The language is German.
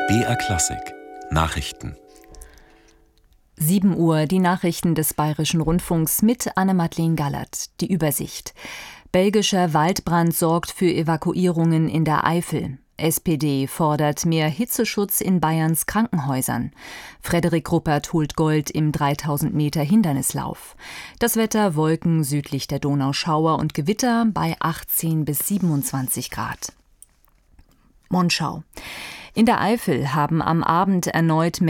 BR Klassik Nachrichten. 7 Uhr, die Nachrichten des Bayerischen Rundfunks mit Anne-Madeleine Gallert. Die Übersicht. Belgischer Waldbrand sorgt für Evakuierungen in der Eifel. SPD fordert mehr Hitzeschutz in Bayerns Krankenhäusern. Frederik Ruppert holt Gold im 3000 Meter Hindernislauf. Das Wetter: Wolken südlich der Donau, Schauer und Gewitter bei 18 bis 27 Grad. Monschau. In der Eifel haben am Abend erneut